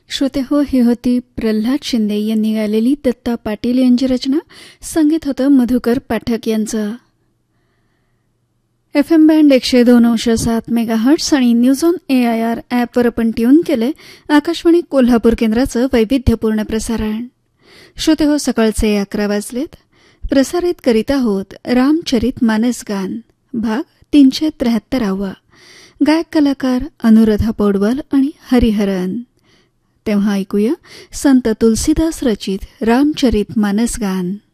श्रोते हो, ही होती प्रल्हाद शिंदे यांनी गायलेली दत्ता पाटील यांची रचना. संगीत होतं मधुकर पाठक यांचं. FM बँड 102.7 मेगाहर्ट्स आणि न्यूज ऑन AIR ॲपवर आपण ट्यून केले आकाशवाणी कोल्हापूर केंद्राचं वैविध्यपूर्ण प्रसारण. श्रोते हो, सकाळचे 11 वाजलेत. प्रसारित करीत आहोत रामचरित मानस गान भाग 373. गायक कलाकार अनुराधा पौडवाल आणि हरिहरन. तेव्हा ऐकूया संत तुलसीदास रचित रामचरित मानस गान.